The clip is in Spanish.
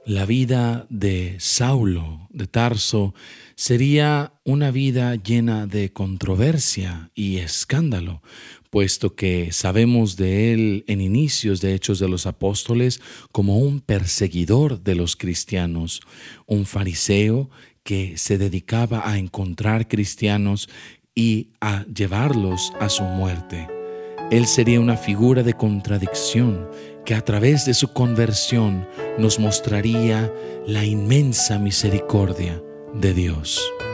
La vida de Saulo de Tarso sería una vida llena de controversia y escándalo, puesto que sabemos de él en inicios de Hechos de los Apóstoles como un perseguidor de los cristianos, un fariseo que se dedicaba a encontrar cristianos y a llevarlos a su muerte. Él sería una figura de contradicción que a través de su conversión nos mostraría la inmensa misericordia de Dios.